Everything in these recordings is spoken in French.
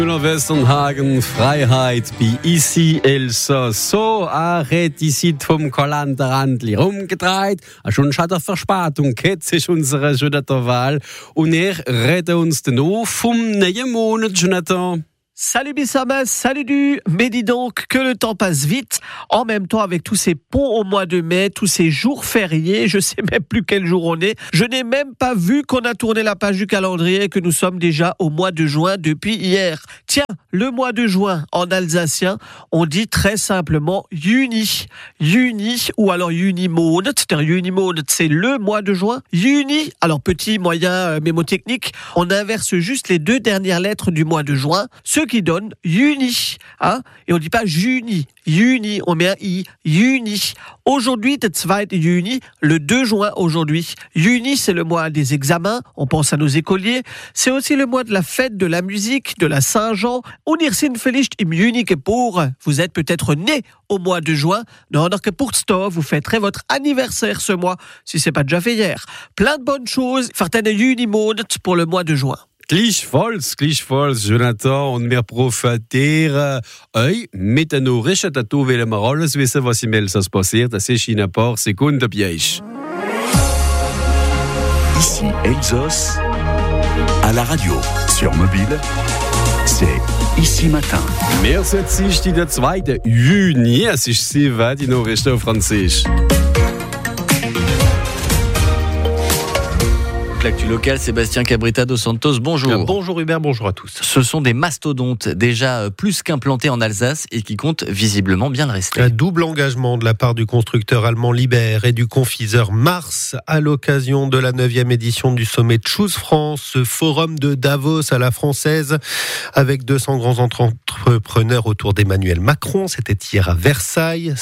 Westernhagen, Freiheit bei Isi Elsass. So, hat die Zeit vom Kalenderrandli rumgedreht. Schon hat Verspätung. Jetzt ist unsere Jonathan. Und reden uns dann noch vom neuen Monat, Jonathan. Salut Bissama, salut du. Mais dis donc que le temps passe vite. En même temps, avec tous ces ponts au mois de mai, tous ces jours fériés, je sais même plus quel jour on est. Je n'ai même pas vu qu'on a tourné la page du calendrier et que nous sommes déjà au mois de juin depuis hier. Tiens, le mois de juin en alsacien, on dit très simplement Juni. Juni ou alors Juni-Monat. Juni-Monat, c'est le mois de juin. Juni, alors petit, moyen, mémotechnique, on inverse juste les deux dernières lettres du mois de juin, ce qui donne Juni, hein, et on dit pas Juni, Juni, on met un I, Juni. Aujourd'hui, der 2. Juni, le 2 juin aujourd'hui. Juni, c'est le mois des examens, on pense à nos écoliers. C'est aussi le mois de la fête, de la musique, de la Saint-Jean. Und ihr seid vielleicht im Juni geboren. Vous êtes peut-être né au mois de juin. Non, alors que pour vous fêterez votre anniversaire ce mois, si c'est pas déjà fait hier. Plein de bonnes choses. Fartene Juni-Monat pour le mois de juin. Gleichfalls, Jonathan, und wir profitieren mit den Nachrichten. Dazu wollen wir alles wissen, was im Elsass passiert. Das ist in ein paar Sekunden bei euch. Ici Elsass, à la radio, sur mobile, c'est Ici Matin. Wir sind der 2. Juni, es ist 7, die Nachrichten auf Französisch. L'actu locale, Sébastien Cabrita dos Santos, bonjour. Bonjour Hubert, bonjour à tous. Ce sont des mastodontes déjà plus qu'implantés en Alsace et qui comptent visiblement bien le rester. Un double engagement de la part du constructeur allemand Liber et du confiseur Mars à l'occasion de la 9e édition du sommet Choose France, ce forum de Davos à la française avec 200 grands entrepreneurs autour d'Emmanuel Macron. C'était hier à Versailles.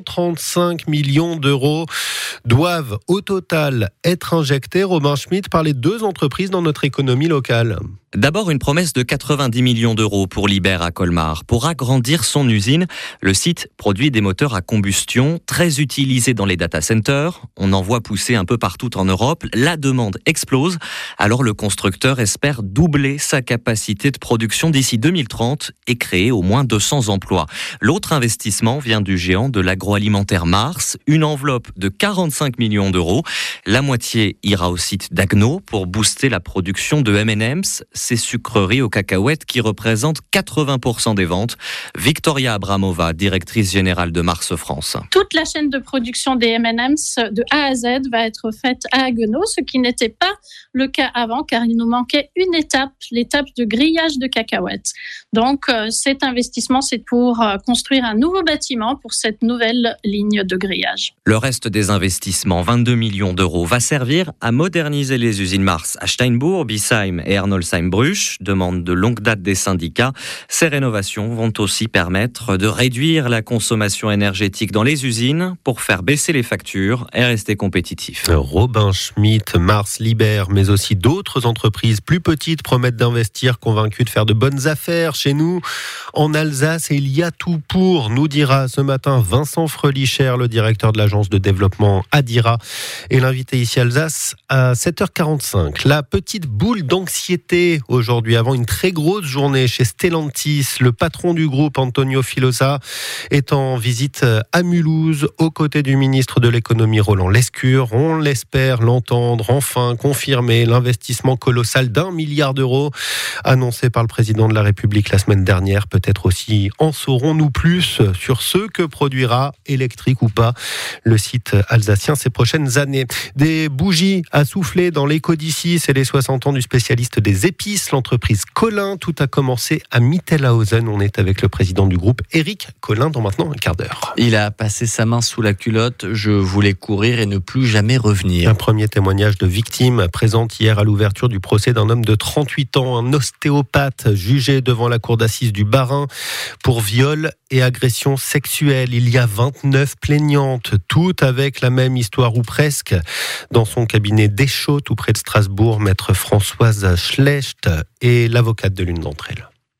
135 millions d'euros doivent au total être injectés, Robin Schmitt, par les deux entreprises dans notre économie locale. D'abord, une promesse de 90 millions d'euros pour Liber à Colmar. Pour agrandir son usine, le site produit des moteurs à combustion très utilisés dans les data centers. On en voit pousser un peu partout en Europe. La demande explose. Alors le constructeur espère doubler sa capacité de production d'ici 2030 et créer au moins 200 emplois. L'autre investissement vient du géant de l'agroalimentaire Mars. Une enveloppe de 45 millions d'euros. La moitié ira au site d'Agno pour booster la production de M&M's. Ces sucreries aux cacahuètes qui représentent 80% des ventes. Victoria Abramova, directrice générale de Mars France. Toute la chaîne de production des M&M's de A à Z va être faite à Haguenau, ce qui n'était pas le cas avant car il nous manquait une étape, l'étape de grillage de cacahuètes. Donc cet investissement, c'est pour construire un nouveau bâtiment pour cette nouvelle ligne de grillage. Le reste des investissements, 22 millions d'euros, va servir à moderniser les usines Mars à Steinbourg, Bissheim et Arnolsheim-Bruch, demande de longue date des syndicats. Ces rénovations vont aussi permettre de réduire la consommation énergétique dans les usines pour faire baisser les factures et rester compétitifs. Robin Schmitt, Mars, Liber, mais aussi d'autres entreprises plus petites promettent d'investir, convaincus de faire de bonnes affaires chez nous. En Alsace, et il y a tout pour, nous dira ce matin Vincent Frelicher, le directeur de l'agence de développement Adira, et l'invité ici Alsace à 7h45. La petite boule d'anxiété aujourd'hui, avant une très grosse journée chez Stellantis. Le patron du groupe, Antonio Filosa, est en visite à Mulhouse, aux côtés du ministre de l'économie Roland Lescure. On l'espère l'entendre enfin confirmer l'investissement colossal d'1 milliard d'euros annoncé par le président de la République la semaine dernière. Peut-être aussi en saurons-nous plus sur ce que produira, électrique ou pas, le site alsacien ces prochaines années. Des bougies à souffler dans l'éco d'ici, c'est les 60 ans du spécialiste des épices, l'entreprise Collin. Tout a commencé à Mittelhausen. On est avec le président du groupe, Éric Collin, dans maintenant un quart d'heure. Il a passé sa main sous la culotte. Je voulais courir et ne plus jamais revenir. Un premier témoignage de victime présent hier à l'ouverture du procès d'un homme de 38 ans, un ostéopathe jugé devant la cour d'assises du Bas-Rhin pour viol et agression sexuelle. Il y a 29 plaignantes, toutes avec la même histoire ou presque. Dans son cabinet d'Eschot, tout près de Strasbourg, maître Françoise Schlecht est l'avocate de l'une d'entre elles.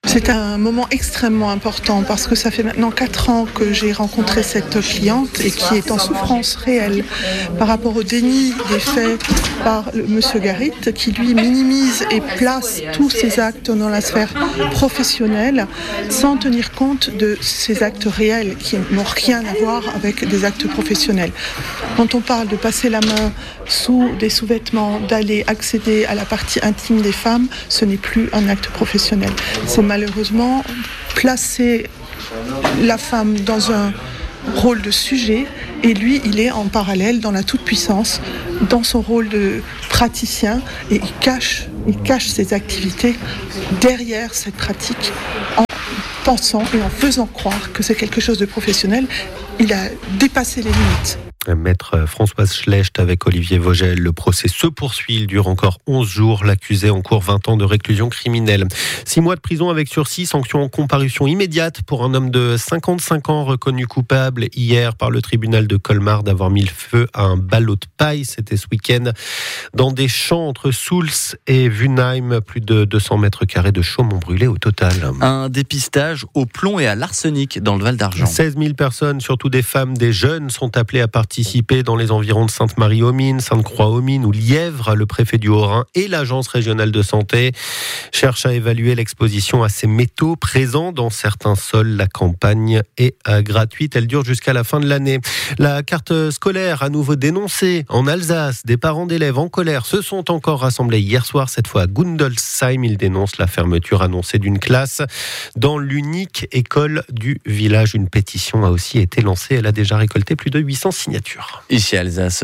C'est un moment extrêmement important parce que ça fait maintenant 4 ans que j'ai rencontré cette cliente et qui est en souffrance réelle par rapport au déni des faits par monsieur Garit, qui lui minimise et place tous ses actes dans la sphère professionnelle sans tenir compte de ces actes réels qui n'ont rien à voir avec des actes professionnels. Quand on parle de passer la main sous des sous-vêtements, d'aller accéder à la partie intime des femmes, ce n'est plus un acte professionnel. C'est malheureusement placer la femme dans un rôle de sujet et lui, il est en parallèle dans la toute-puissance, dans son rôle de praticien et il cache ses activités derrière cette pratique en pensant et en faisant croire que c'est quelque chose de professionnel. Il a dépassé les limites. Maître Françoise Schlecht avec Olivier Vogel. Le procès se poursuit. Il dure encore 11 jours. L'accusé encourt 20 ans de réclusion criminelle. 6 mois de prison avec sursis, sanction en comparution immédiate pour un homme de 55 ans reconnu coupable hier par le tribunal de Colmar d'avoir mis le feu à un ballot de paille. C'était ce week-end dans des champs entre Souls et Wunheim. Plus de 200 mètres carrés de chaume ont brûlé au total. Un dépistage au plomb et à l'arsenic dans le Val d'Argent. 16 000 personnes, surtout des femmes, des jeunes, sont appelées à participer dans les environs de Sainte-Marie-aux-Mines, Sainte-Croix-aux-Mines ou Lièvre. Le préfet du Haut-Rhin et l'Agence régionale de santé cherchent à évaluer l'exposition à ces métaux présents dans certains sols. La campagne est gratuite. Elle dure jusqu'à la fin de l'année. La carte scolaire à nouveau dénoncée en Alsace. Des parents d'élèves en colère se sont encore rassemblés hier soir, cette fois à Gundelsheim. Ils dénoncent la fermeture annoncée d'une classe dans l'unique école du village. Une pétition a aussi été lancée. Elle a déjà récolté plus de 800 signatures. Ici Alsace,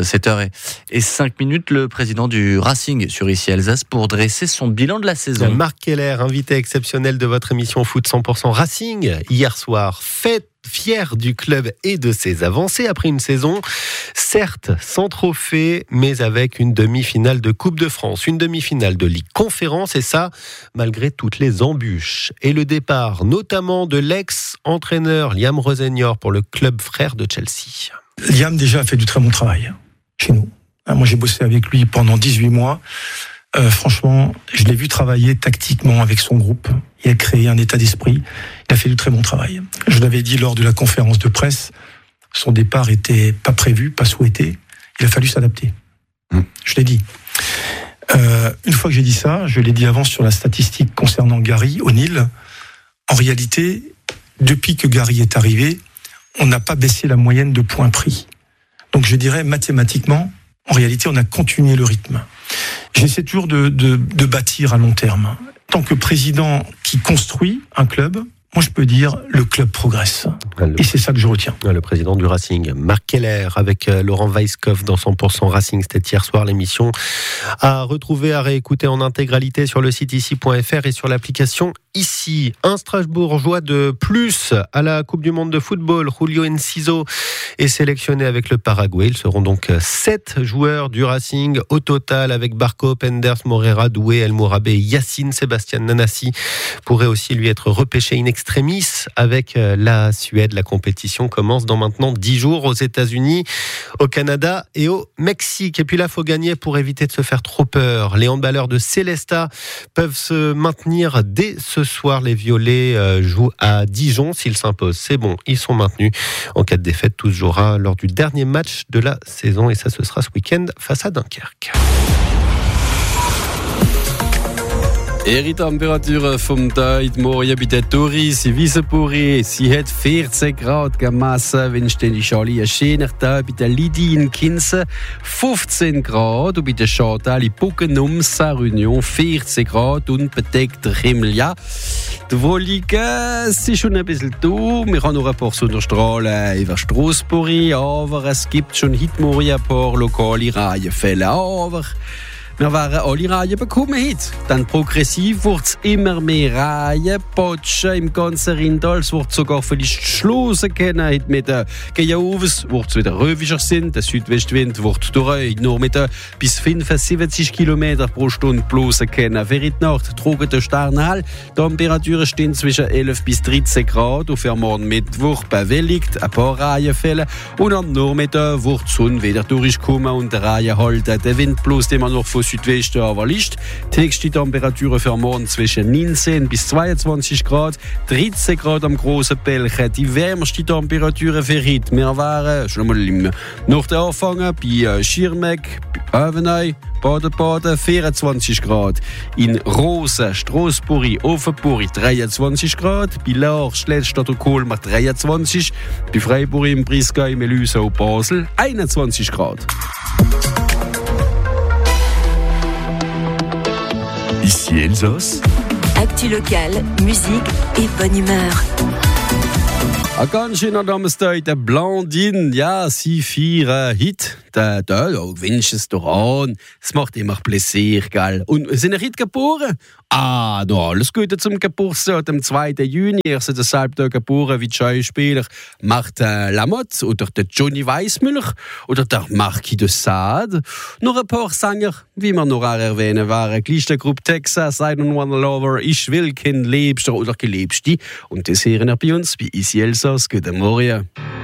7h05, le président du Racing sur Ici Alsace pour dresser son bilan de la saison. Marc Keller, invité exceptionnel de votre émission Foot 100% Racing, hier soir, fier du club et de ses avancées après une saison, certes sans trophée, mais avec une demi-finale de Coupe de France, une demi-finale de Ligue Conférence, et ça, malgré toutes les embûches. Et le départ, notamment de l'ex-entraîneur Liam Rosenior pour le club frère de Chelsea. Liam déjà a fait du très bon travail chez nous. Moi j'ai bossé avec lui pendant 18 mois. Franchement, je l'ai vu travailler tactiquement avec son groupe. Il a créé un état d'esprit. Il a fait du très bon travail. Je l'avais dit lors de la conférence de presse, son départ était pas prévu, pas souhaité. Il a fallu s'adapter. Je l'ai dit. Une fois que j'ai dit ça, je l'ai dit avant sur la statistique concernant Gary O'Neill. En réalité, depuis que Gary est arrivé, on n'a pas baissé la moyenne de points pris. Donc je dirais mathématiquement, en réalité, on a continué le rythme. J'essaie toujours de bâtir à long terme. En tant que président qui construit un club, moi je peux dire le club progresse. Et c'est ça que je retiens. Le président du Racing, Marc Keller, avec Laurent Weisskopf dans 100% Racing. C'était hier soir, l'émission à retrouver, à réécouter en intégralité sur le site ici.fr et sur l'application Ici. Un Strasbourgeois de plus à la Coupe du Monde de football. Julio Enciso est sélectionné avec le Paraguay. Ils seront donc 7 joueurs du Racing au total, avec Barco, Penders, Morera, Doué, El Mourabé et Yacine. Sébastien Nanassi pourrait aussi lui être repêché in extremis avec la Suède. La compétition commence dans maintenant 10 jours aux États-Unis, au Canada et au Mexique. Et puis là, il faut gagner pour éviter de se faire trop peur. Les handballeurs de Célestat peuvent se maintenir dès ce soir. Les Violets jouent à Dijon. S'ils s'imposent, c'est bon, ils sont maintenus. En cas de défaite, tout se jouera lors du dernier match de la saison. Et ça, ce sera ce week-end face à Dunkerque. Die Temperatur vom Tag morgen bei den Touris in Wiesenpuri. Sie hat 14 Grad gemessen, wenn ich die Charlie Schöner da bei der Lydie in Kinsen 15 Grad und bei der Chantal in Buggenum Saint-Réunion 14 Grad und bedeckter Himmel. Ja, die Wollige, es ist schon ein bisschen da. Wir haben noch ein paar Sonnenstrahlen über Strassburg, aber es gibt schon heute morgen ein paar lokale Reihenfälle. Aber wir werden alle Reihen bekommen heute. Dann progressiv wird es immer mehr Reihen, Potschen im ganzen Rindal. Es wird sogar vielleicht Schlossen gehen. Heute mit den Gejauvens wird es wieder rövischer sein. Der Südwestwind wird durch nur mit bis 75 km pro Stunde bloßen können. Für die Nacht trugen der Sternhell. Die Temperaturen stehen zwischen 11 bis 13 Grad. Und für morgen Mittwoch bewilligt ein paar Reihenfälle. Und am Nachmittag wird die Sonne wieder durchkommen und die Reihen halten. Der Wind bloß immer noch von Südwesten aber Licht. Die höchste Temperatur für morgen zwischen 19 bis 22 Grad, 13 Grad am grossen Belchen. Die wärmste Temperatur für heute. Wir waren schon mal im Nordanfang bei Schirmeck, Övenay, Baden-Baden 24 Grad. In Rosen, Strassburg, Offenburg 23 Grad. Bei Lahr, Schlettstadt und Kolmar 23. Bei Freiburg, im Brisgau, Melüse und Basel 21 Grad. Ici Elsass. Actu locale, musique et bonne humeur. A ganz schöner Donnerstag, der Blondine, ja, sie feiern heute. Da gewünscht es doch an. Es macht immer Plaisir, gell? Und sind ihr heute geboren? Ah, no, alles Gute zum Geburtstag, am 2. Juni. Ihr seid deshalb da geboren wie die Schauspieler Martin Lamotte oder der Johnny Weissmuller oder der Marquis de Sade. Noch ein paar Sänger, wie wir noch erwähnen, waren gleich der Gruppe Texas, I Don't Wanna Lover, Ich will kein Liebster oder Geliebste. Und das hören wir bei uns bei Easy Elsass. Guten Morgen.